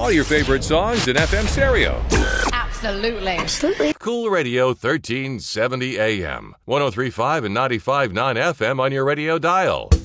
all your favorite songs in FM stereo. Absolutely. Cool Radio 1370 AM, 103.5 and 95.9 FM on your radio dial.